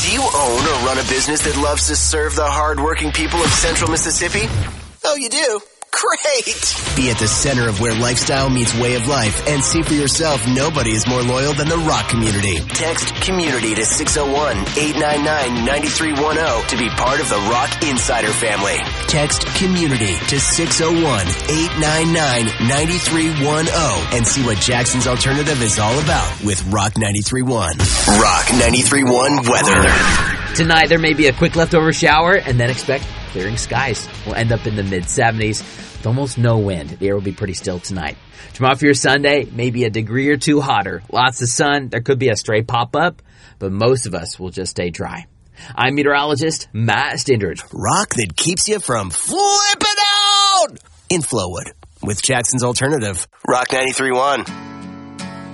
Do you own or run a business that loves to serve the hardworking people of Central Mississippi? Oh, you do? Great! Be at the center of where lifestyle meets way of life and see for yourself nobody is more loyal than the Rock community. Text COMMUNITY to 601-899-9310 to be part of the Rock Insider family. Text COMMUNITY to 601-899-9310 and see what Jackson's Alternative is all about with Rock 93.1. Rock 93.1 weather. Tonight, there may be a quick leftover shower, and then expect clearing skies. We'll end up in the mid-70s with almost no wind. The air will be pretty still tonight. Tomorrow for your Sunday, maybe a degree or two hotter. Lots of sun. There could be a stray pop-up, but most of us will just stay dry. I'm meteorologist Matt Stindridge. Rock that keeps you from flipping out in Flowood with Jackson's Alternative. Rock 93.1.